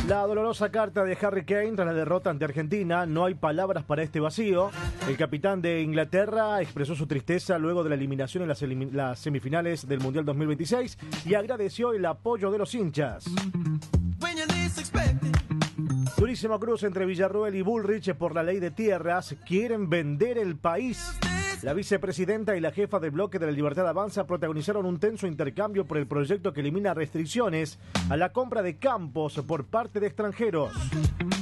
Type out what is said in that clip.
La dolorosa carta de Harry Kane tras la derrota ante Argentina. No hay palabras para este vacío. El capitán de Inglaterra expresó su tristeza luego de la eliminación en las semifinales del Mundial 2026 y agradeció el apoyo de los hinchas. Durísimo cruce entre Villarroel y Bullrich por la ley de tierras. Quieren vender el país. La vicepresidenta y la jefa del bloque de la Libertad Avanza protagonizaron un tenso intercambio por el proyecto que elimina restricciones a la compra de campos por parte de extranjeros.